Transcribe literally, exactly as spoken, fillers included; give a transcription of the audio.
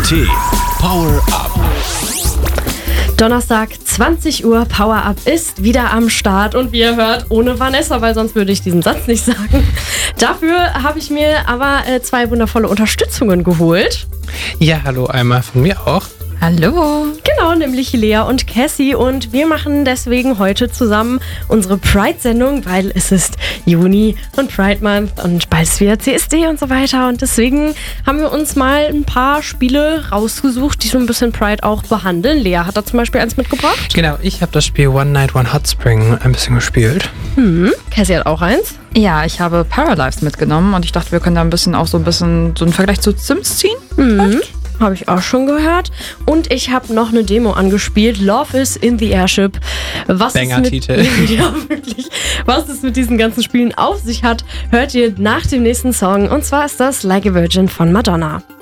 T. Power Up. Donnerstag, zwanzig Uhr, Power Up ist wieder am Start und wie ihr hört, ohne Vanessa, weil sonst würde ich diesen Satz nicht sagen. Dafür habe ich mir aber äh, zwei wundervolle Unterstützungen geholt. Ja, hallo, einmal von mir auch. Hallo. Genau, nämlich Lea und Cassie und wir machen deswegen heute zusammen unsere Pride-Sendung, weil es ist Juni und Pride Month und bald ist wieder C S D und so weiter und deswegen haben wir uns mal ein paar Spiele rausgesucht, die so ein bisschen Pride auch behandeln. Lea hat da zum Beispiel eins mitgebracht. Genau, ich habe das Spiel One Night, One Hot Spring ein bisschen gespielt. Mhm. Cassie hat auch eins. Ja, ich habe Paralives mitgenommen und ich dachte, wir können da ein bisschen auch so ein bisschen so einen Vergleich zu Sims ziehen. Mhm. Habe ich auch schon gehört. Und ich habe noch eine Demo angespielt. Love is in the Airship. Was Banger-Titel. Ja, wirklich. Was es mit diesen ganzen Spielen auf sich hat, hört ihr nach dem nächsten Song. Und zwar ist das Like a Virgin von Madonna.